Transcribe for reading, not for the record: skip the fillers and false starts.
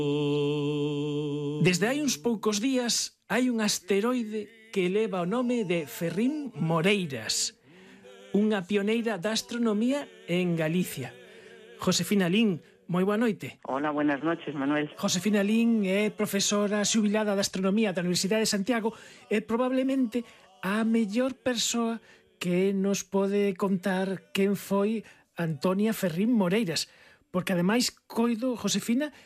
Desde hai uns poucos días hai un asteroide que leva o nome de Ferrín Moreiras, unha pioneira da astronomía en Galicia. Josefina Lín, moi boa noite. Hola, buenas noches, Manuel. Josefina Lín é profesora xubilada de Astronomía da Universidade de Santiago e probablemente a mellor persoa que nos pode contar quen foi Antonia Ferrín Moreiras, porque ademais coido, Josefina,